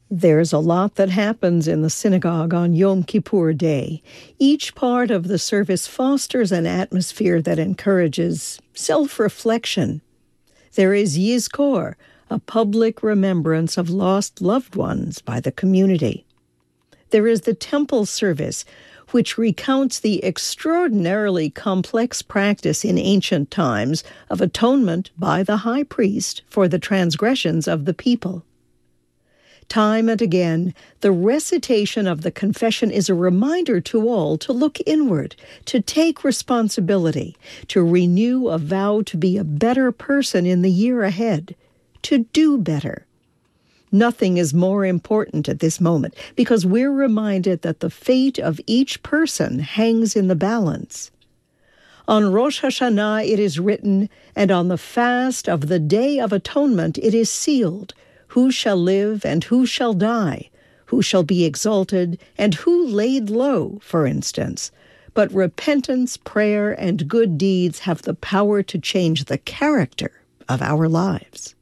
There's a lot that happens in the synagogue on Yom Kippur Day. Each part of the service fosters an atmosphere that encourages self-reflection. There is Yizkor, a public remembrance of lost loved ones by the community. There is the temple service, which recounts the extraordinarily complex practice in ancient times of atonement by the high priest for the transgressions of the people. Time and again, the recitation of the confession is a reminder to all to look inward, to take responsibility, to renew a vow to be a better person in the year ahead, to do better. Nothing is more important at this moment because we're reminded that the fate of each person hangs in the balance. On Rosh Hashanah it is written, and on the fast of the Day of Atonement it is sealed, who shall live and who shall die, who shall be exalted and who laid low, for instance. But repentance, prayer, and good deeds have the power to change the character of our lives.